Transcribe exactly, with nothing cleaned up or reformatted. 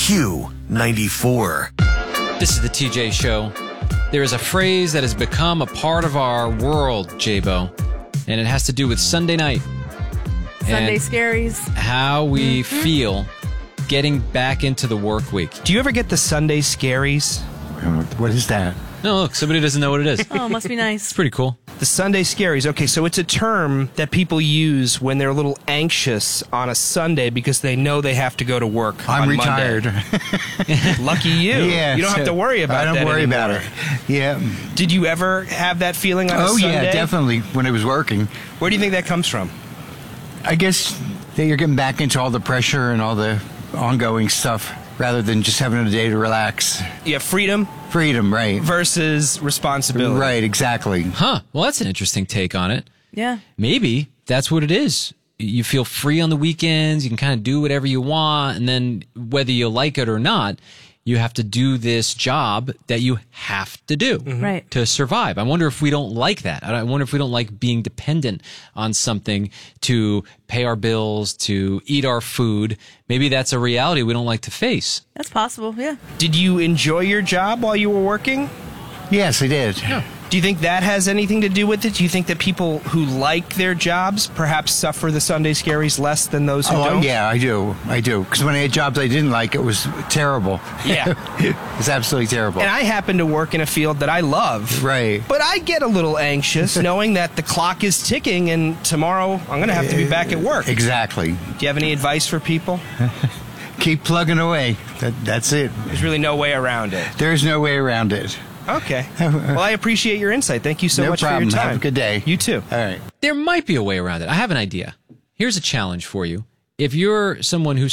Q ninety-four. This is the T J Show. There is a phrase that has become a part of our world, J-Bo, and it has to do with Sunday night. Sunday and scaries. How we Mm-hmm. feel getting back into the work week. Do you ever get the Sunday scaries? What is that? No, look, somebody doesn't know what it is. Oh, must be nice. It's pretty cool. The Sunday scaries. Okay, so it's a term that people use when they're a little anxious on a Sunday because they know they have to go to work I'm on retired. Monday. Lucky you. Yeah, you don't so have to worry about I don't that worry anymore. about it. Yeah. Did you ever have that feeling on a Oh, Sunday? yeah, definitely. When it was working. Where do you think that comes from? I guess that you're getting back into all the pressure and all the ongoing stuff rather than just having a day to relax. You have freedom Freedom, right. versus responsibility. Right, exactly. Huh. Well, that's an interesting take on it. Yeah. Maybe that's what it is. You feel free on the weekends. You can kind of do whatever you want. And then whether you like it or not, you have to do this job that you have to do Right. to survive. I wonder if we don't like that. I wonder if we don't like being dependent on something to pay our bills, to eat our food. Maybe that's a reality we don't like to face. That's possible, yeah. Did you enjoy your job while you were working? Yes, I did. Do you think that has anything to do with it? Do you think that people who like their jobs perhaps suffer the Sunday scaries less than those who Oh, don't? yeah, I do. I do. Because when I had jobs I didn't like, it was terrible. Yeah. It's absolutely terrible. And I happen to work in a field that I love. Right. But I get a little anxious knowing that the clock is ticking and tomorrow I'm going to have to be back at work. Exactly. Do you have any advice for people? Keep plugging away. That, that's it. There's really no way around it. There's no way around it. Okay. Well, I appreciate your insight. Thank you so No much problem. for your time. Have a good day. You too. All right. There might be a way around it. I have an idea. Here's a challenge for you. If you're someone who